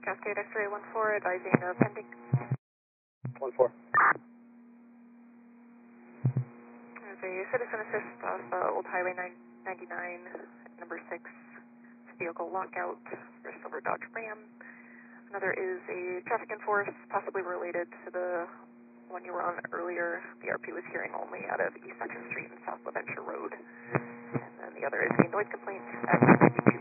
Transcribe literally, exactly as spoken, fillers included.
Cascade X-ray one four, advising of pending. one four. There's a citizen assist off uh, Old Highway nine ninety-nine, number six, vehicle lockout for a silver Dodge Ram. Another is a traffic enforce, possibly related to the one you were on earlier. The R P was hearing only out of East Section Street and South LaVenture Road. And then the other is a noise complaint at